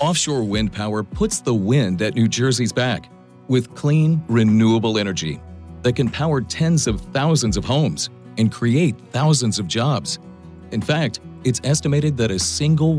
Offshore wind power puts the wind at New Jersey's back with clean, renewable energy that can power tens of thousands of homes and create thousands of jobs. In fact, it's estimated that a single